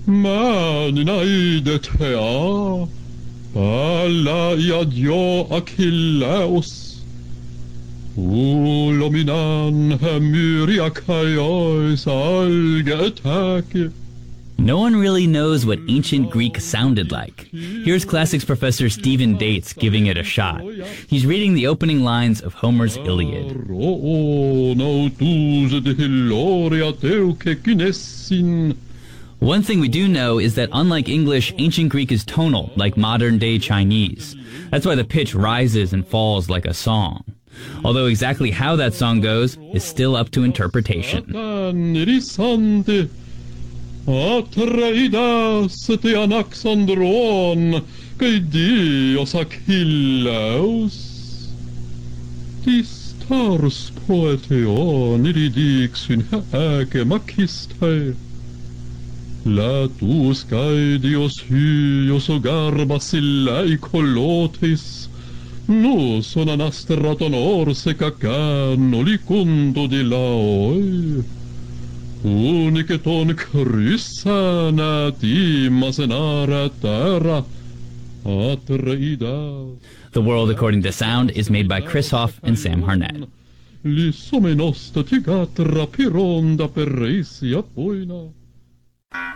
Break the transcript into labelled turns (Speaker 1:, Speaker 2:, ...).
Speaker 1: mani naide tea, alla iadio Achilleus, ulominan myria kaios alge attacke.
Speaker 2: No one really knows what ancient Greek sounded like. Here's classics professor Stephen Dates giving it a shot. He's reading the opening lines of Homer's Iliad. One thing we do know is that unlike English, ancient Greek is tonal, like modern-day Chinese. That's why the pitch rises and falls like a song. Although exactly how that song goes is still up to interpretation.
Speaker 1: Atreidas te anaxandron, que dios Achilleus. Distars poeteon iridixin hake macistae. Latus cae dios hyos o garbas illae colotis, nus onanastraton orse cacano licundo di laoi. Uniceton crissana timasenara terra Atreidas.
Speaker 2: The World According to Sound is made by Chris Hoff and Sam Harnett.
Speaker 1: Lisomenosta tigatra pironda per reisia poina.